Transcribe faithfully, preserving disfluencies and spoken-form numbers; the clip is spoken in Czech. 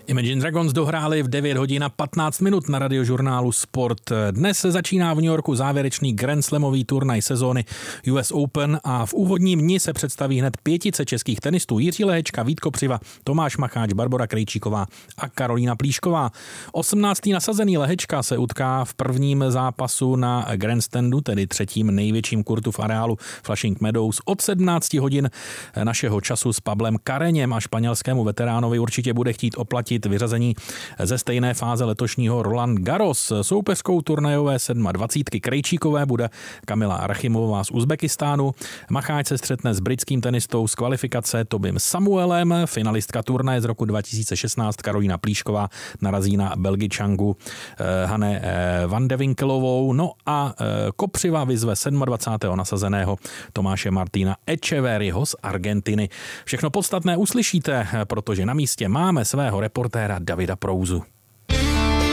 Imagine Dragons dohráli v devět hodin a patnáct minut na radiožurnálu Sport. Dnes se začíná v New Yorku závěrečný Grand Slamový turnaj sezóny U S Open a v úvodním dni se představí hned pětice českých tenistů: Jiří Lehečka, Vít Kopřiva, Tomáš Macháč, Barbora Krejčíková a Karolína Plíšková. osmnáctý nasazený Lehečka se utká v prvním zápasu na Grandstandu, tedy třetím největším kurtu v areálu Flushing Meadows, od sedmnáct hodin našeho času s Pablem Kareněm a španělskému veteránovi určitě bude chtít oplatit vyřazení ze stejné fáze letošního Roland Garros. Soupeřkou turnajové dvacítky Krejčíkové bude Kamila Arachimová z Uzbekistánu. Macháč se střetne s britským tenistou z kvalifikace Tobim Samuelem. Finalistka turnaje z roku dva tisíce šestnáct Karolína Plíšková narazí na Belgičanku Hane van de Winkelovou. No a Kopřiva vyzve dvacátého sedmého nasazeného Tomáše Martina Echeverryho z Argentiny. Všechno podstatné uslyšíte, protože na místě máme svého reportéra Davida Prouzu.